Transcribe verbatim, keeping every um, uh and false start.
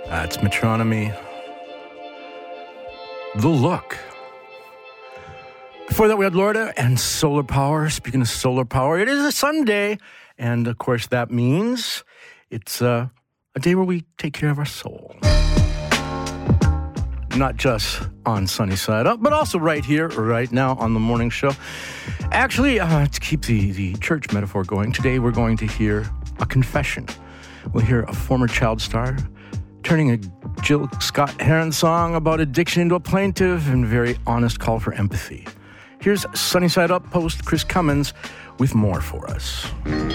That's Metronomy. The Look. Before that, we had Lorda and Solar Power. Speaking of solar power, it is a Sunday. And, of course, that means it's uh, a day where we take care of our soul. Not just on Sunny Side Up, but also right here, right now on the morning show. Actually, uh, to keep the, the church metaphor going, today we're going to hear a confession. We'll hear a former child star turning a Jill Scott Heron song about addiction into a plaintive and very honest call for empathy. Here's Sunny Side Up host Chris Cummins with more for us.